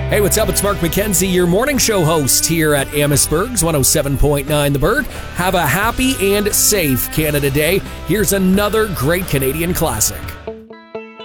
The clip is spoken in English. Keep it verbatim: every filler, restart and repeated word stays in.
Hey, what's up? It's Mark McKenzie, your morning show host here at Amherstburg's one oh seven point nine The Bird. Have a happy and safe Canada Day. Here's another great Canadian classic.